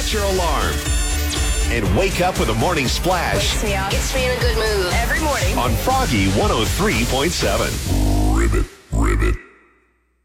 set your alarm. And wake up with a morning splash Wakes me up. Gets me in a good mood. Every morning. on Froggy 103.7.